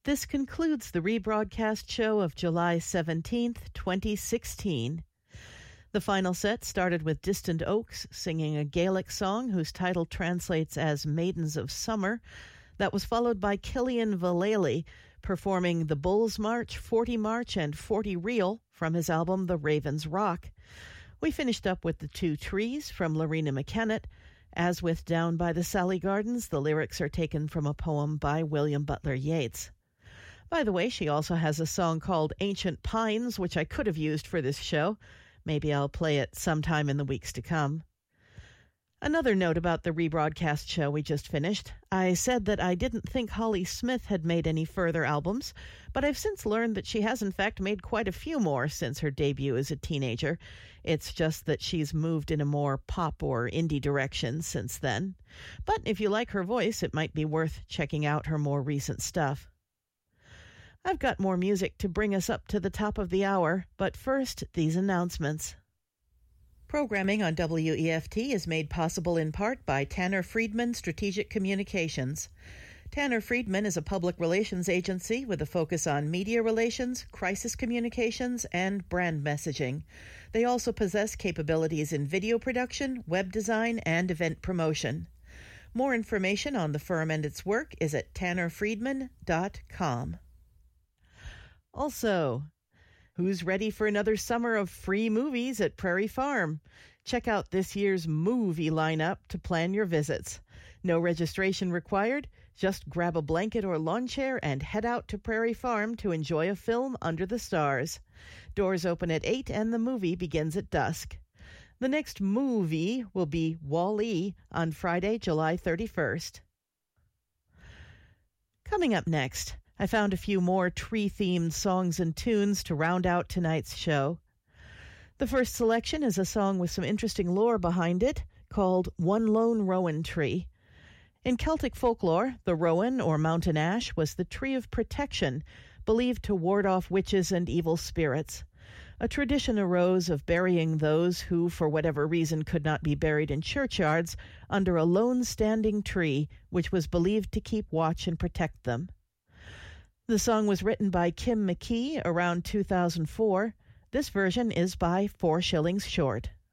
This concludes the rebroadcast show of July 17th, 2016. The final set started with Distant Oaks singing a Gaelic song whose title translates as Maidens of Summer. That was followed by Killian Vallely performing the Bulls March, 40 March, and 40 Reel from his album The Raven's Rock. We finished up with The Two Trees from Lorena McKennitt. As with Down by the Sally Gardens, the lyrics are taken from a poem by William Butler Yeats. By the way, she also has a song called Ancient Pines, which I could have used for this show. Maybe I'll play it sometime in the weeks to come. Another note about the rebroadcast show we just finished. I said that I didn't think Holly Smith had made any further albums, but I've since learned that she has in fact made quite a few more since her debut as a teenager. It's just that she's moved in a more pop or indie direction since then. But if you like her voice, it might be worth checking out her more recent stuff. I've got more music to bring us up to the top of the hour, but first, these announcements. Programming on WEFT is made possible in part by Tanner Friedman Strategic Communications. Tanner Friedman is a public relations agency with a focus on media relations, crisis communications, and brand messaging. They also possess capabilities in video production, web design, and event promotion. More information on the firm and its work is at tannerfriedman.com. Also, who's ready for another summer of free movies at Prairie Farm? Check out this year's movie lineup to plan your visits. No registration required. Just grab a blanket or lawn chair and head out to Prairie Farm to enjoy a film under the stars. Doors open at 8 and the movie begins at dusk. The next movie will be Wall-E on Friday, July 31st. Coming up next, I found a few more tree-themed songs and tunes to round out tonight's show. The first selection is a song with some interesting lore behind it, called One Lone Rowan Tree. In Celtic folklore, the rowan, or mountain ash, was the tree of protection, believed to ward off witches and evil spirits. A tradition arose of burying those who, for whatever reason, could not be buried in churchyards under a lone standing tree, which was believed to keep watch and protect them. The song was written by Kim McKee around 2004. This version is by 4 Shillings Short.